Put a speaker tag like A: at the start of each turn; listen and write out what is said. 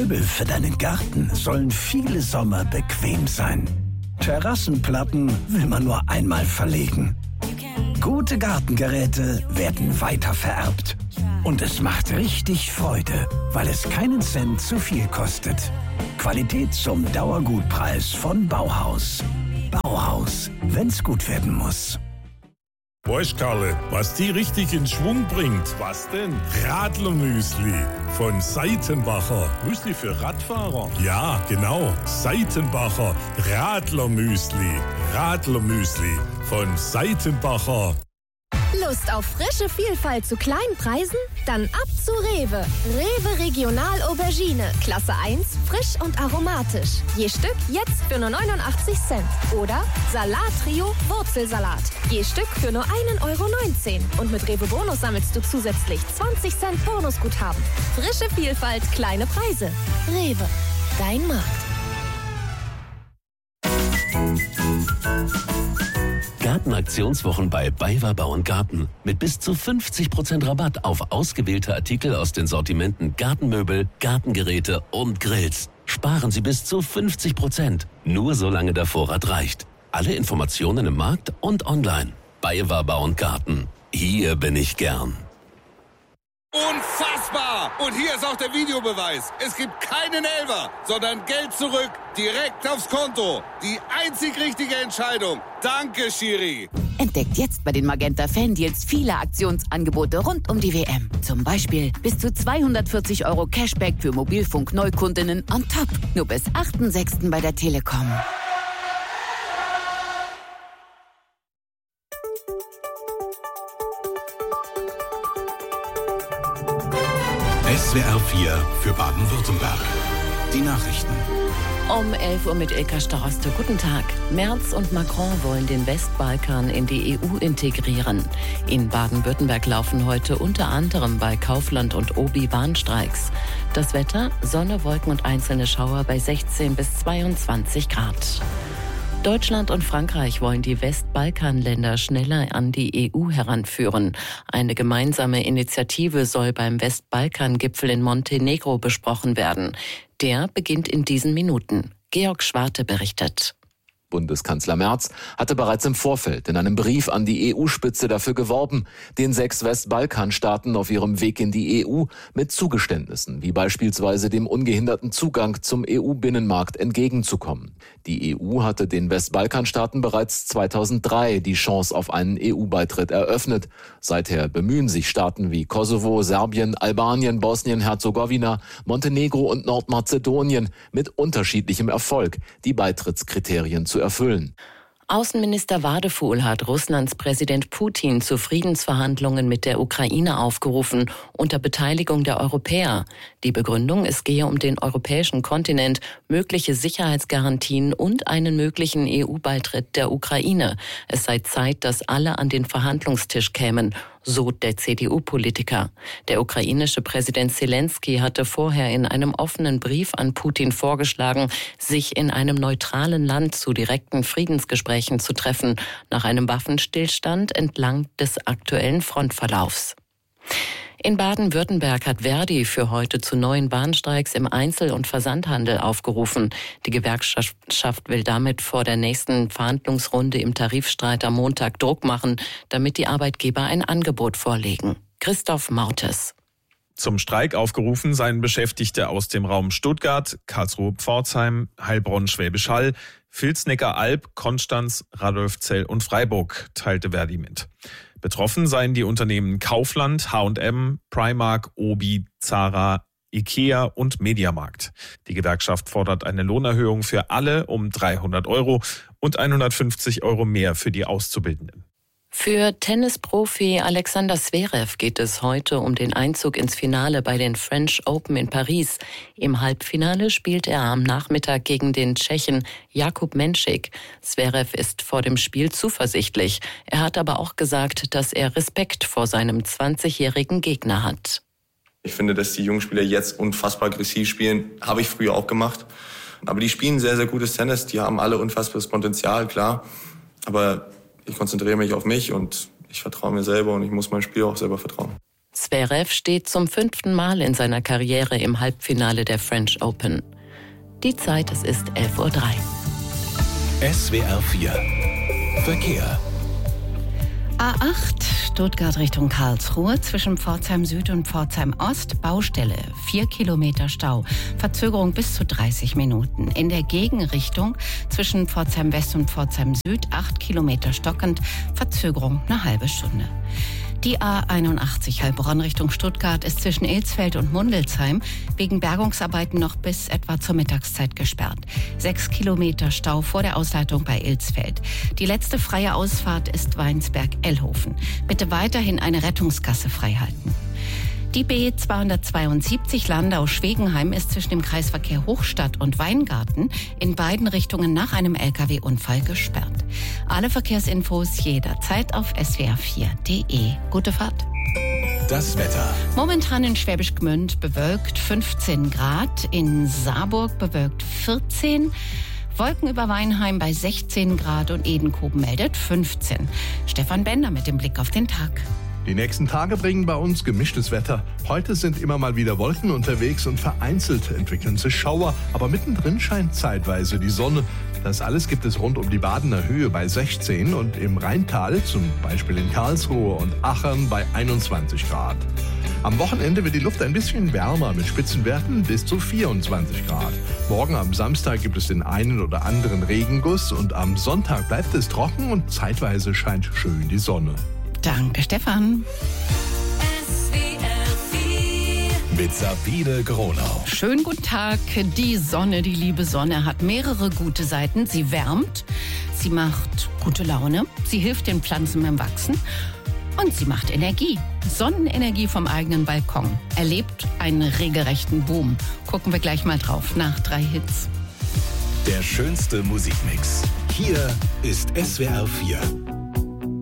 A: Möbel für deinen Garten sollen viele Sommer bequem sein. Terrassenplatten will man nur einmal verlegen. Gute Gartengeräte werden weitervererbt. Und es macht richtig Freude, weil es keinen Cent zu viel kostet. Qualität zum Dauergutpreis von Bauhaus. Bauhaus, wenn's gut werden muss.
B: Weißt, Karle, was die richtig in Schwung bringt? Was denn? Radlermüsli von Seitenbacher. Müsli für Radfahrer? Ja, genau. Seitenbacher Radlermüsli. Radlermüsli von Seitenbacher.
C: Lust auf frische Vielfalt zu kleinen Preisen? Dann ab zu Rewe. Rewe Regional Aubergine. Klasse 1, frisch und aromatisch. Je Stück jetzt für nur 89 Cent. Oder Salat-Trio Wurzelsalat. Je Stück für nur 1,19 €. Und mit Rewe Bonus sammelst du zusätzlich 20 Cent Bonusguthaben. Frische Vielfalt, kleine Preise. Rewe, dein Markt.
D: Gartenaktionswochen bei BayWa Bau & Garten. Mit bis zu 50% Rabatt auf ausgewählte Artikel aus den Sortimenten Gartenmöbel, Gartengeräte und Grills. Sparen Sie bis zu 50%. Nur solange der Vorrat reicht. Alle Informationen im Markt und online. BayWa Bau & Garten. Hier bin ich gern.
E: Unfassbar! Und hier ist auch der Videobeweis. Es gibt keinen Elfer, sondern Geld zurück, direkt aufs Konto. Die einzig richtige Entscheidung. Danke, Schiri.
F: Entdeckt jetzt bei den Magenta Fan-Deals viele Aktionsangebote rund um die WM. Zum Beispiel bis zu 240 € Cashback für Mobilfunk-Neukundinnen on top. Nur bis 8.6. bei der Telekom.
G: SWR 4 für Baden-Württemberg. Die Nachrichten.
H: Um 11 Uhr mit Ilka Staroste. Guten Tag. Merz und Macron wollen den Westbalkan in die EU integrieren. In Baden-Württemberg laufen heute unter anderem bei Kaufland und Obi Bahnstreiks. Das Wetter: Sonne, Wolken und einzelne Schauer bei 16 bis 22 Grad. Deutschland und Frankreich wollen die Westbalkanländer schneller an die EU heranführen. Eine gemeinsame Initiative soll beim Westbalkan-Gipfel in Montenegro besprochen werden. Der beginnt in diesen Minuten. Georg Schwarte berichtet.
I: Bundeskanzler Merz hatte bereits im Vorfeld in einem Brief an die EU-Spitze dafür geworben, den 6 Westbalkanstaaten auf ihrem Weg in die EU mit Zugeständnissen, wie beispielsweise dem ungehinderten Zugang zum EU-Binnenmarkt, entgegenzukommen. Die EU hatte den Westbalkanstaaten bereits 2003 die Chance auf einen EU-Beitritt eröffnet. Seither bemühen sich Staaten wie Kosovo, Serbien, Albanien, Bosnien-Herzegowina, Montenegro und Nordmazedonien mit unterschiedlichem Erfolg, die Beitrittskriterien zu erfüllen.
H: Außenminister Wadefuhl hat Russlands Präsident Putin zu Friedensverhandlungen mit der Ukraine aufgerufen, unter Beteiligung der Europäer. Die Begründung: Es gehe um den europäischen Kontinent, mögliche Sicherheitsgarantien und einen möglichen EU-Beitritt der Ukraine. Es sei Zeit, dass alle an den Verhandlungstisch kämen, so der CDU-Politiker. Der ukrainische Präsident Zelensky hatte vorher in einem offenen Brief an Putin vorgeschlagen, sich in einem neutralen Land zu direkten Friedensgesprächen zu treffen, nach einem Waffenstillstand entlang des aktuellen Frontverlaufs. In Baden-Württemberg hat Verdi für heute zu neuen Bahnstreiks im Einzel- und Versandhandel aufgerufen. Die Gewerkschaft will damit vor der nächsten Verhandlungsrunde im Tarifstreit am Montag Druck machen, damit die Arbeitgeber ein Angebot vorlegen. Christoph Mautes.
J: Zum Streik aufgerufen seien Beschäftigte aus dem Raum Stuttgart, Karlsruhe-Pforzheim, Heilbronn-Schwäbisch Hall, Vilsnecker-Alb, Konstanz, Radolfzell und Freiburg, teilte Verdi mit. Betroffen seien die Unternehmen Kaufland, H&M, Primark, Obi, Zara, Ikea und Mediamarkt. Die Gewerkschaft fordert eine Lohnerhöhung für alle um 300 € und 150 € mehr für die Auszubildenden.
H: Für Tennisprofi Alexander Zverev geht es heute um den Einzug ins Finale bei den French Open in Paris. Im Halbfinale spielt er am Nachmittag gegen den Tschechen Jakub Menšik. Zverev ist vor dem Spiel zuversichtlich. Er hat aber auch gesagt, dass er Respekt vor seinem 20-jährigen Gegner hat.
K: Ich finde, dass die jungen Spieler jetzt unfassbar aggressiv spielen. Habe ich früher auch gemacht. Aber die spielen sehr, sehr gutes Tennis. Die haben alle unfassbares Potenzial, klar. Aber ich konzentriere mich auf mich und ich vertraue mir selber und ich muss meinem Spiel auch selber vertrauen.
H: Zverev steht zum 5. Mal in seiner Karriere im Halbfinale der French Open. Die Zeit, es ist 11:03 Uhr.
G: SWR 4 Verkehr.
L: A8 Stuttgart Richtung Karlsruhe zwischen Pforzheim Süd und Pforzheim Ost. Baustelle, 4 Kilometer Stau. Verzögerung bis zu 30 Minuten. In der Gegenrichtung zwischen Pforzheim West und Pforzheim Süd 8 Kilometer stockend. Verzögerung eine halbe Stunde. Die A81 Heilbronn Richtung Stuttgart ist zwischen Ilsfeld und Mundelsheim wegen Bergungsarbeiten noch bis etwa zur Mittagszeit gesperrt. 6 Kilometer Stau vor der Ausleitung bei Ilsfeld. Die letzte freie Ausfahrt ist Weinsberg-Ellhofen. Bitte weiterhin eine Rettungsgasse freihalten. Die B272 Landau-Schwegenheim ist zwischen dem Kreisverkehr Hochstadt und Weingarten in beiden Richtungen nach einem Lkw-Unfall gesperrt. Alle Verkehrsinfos jederzeit auf swr4.de. Gute Fahrt.
G: Das Wetter.
L: Momentan in Schwäbisch Gmünd bewölkt 15 Grad, in Saarburg bewölkt 14 Wolken über Weinheim bei 16 Grad und Edenkoben meldet 15. Stefan Bender mit dem Blick auf den Tag.
M: Die nächsten Tage bringen bei uns gemischtes Wetter. Heute sind immer mal wieder Wolken unterwegs und vereinzelt entwickeln sich Schauer. Aber mittendrin scheint zeitweise die Sonne. Das alles gibt es rund um die Badener Höhe bei 16 und im Rheintal, zum Beispiel in Karlsruhe und Achern, bei 21 Grad. Am Wochenende wird die Luft ein bisschen wärmer mit Spitzenwerten bis zu 24 Grad. Morgen am Samstag gibt es den einen oder anderen Regenguss und am Sonntag bleibt es trocken und zeitweise scheint schön die Sonne.
L: Danke, Stefan.
G: Mit Sabine Gronau.
L: Schönen guten Tag. Die Sonne, die liebe Sonne, hat mehrere gute Seiten. Sie wärmt, sie macht gute Laune, sie hilft den Pflanzen beim Wachsen und sie macht Energie. Sonnenenergie vom eigenen Balkon. Erlebt einen regelrechten Boom. Gucken wir gleich mal drauf nach 3 Hits.
G: Der schönste Musikmix. Hier ist SWR 4.